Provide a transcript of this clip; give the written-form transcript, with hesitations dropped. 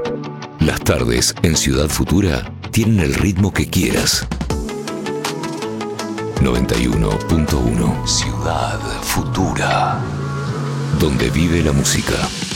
Las tardes en Ciudad Futura tienen el ritmo que quieras. 91.1 Ciudad Futura, donde vive la música.